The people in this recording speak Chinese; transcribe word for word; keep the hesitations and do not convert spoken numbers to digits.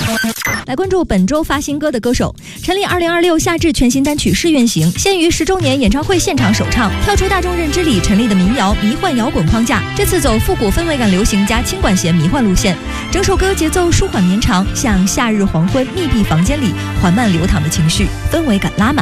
来关注本周发新歌的歌手陈粒，二零二六夏至全新单曲《试运行》先于十周年演唱会现场首唱，跳出大众认知里陈粒的民谣迷幻摇滚框架，这次走复古氛围感流行加轻管弦迷幻路线，整首歌节奏舒缓绵长，像夏日黄昏密闭房间里缓慢流淌的情绪，氛围感拉满。